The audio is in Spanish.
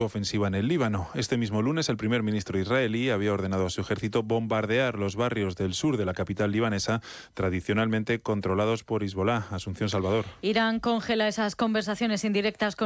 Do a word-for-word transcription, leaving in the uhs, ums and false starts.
ofensiva en el Líbano. Este mismo lunes, el primer ministro israelí había ordenado a su ejército bombardear los barrios del sur de la capital libanesa, tradicionalmente controlados por Hezbolá. Asunción Salvador. Irán congela esas conversaciones indirectas con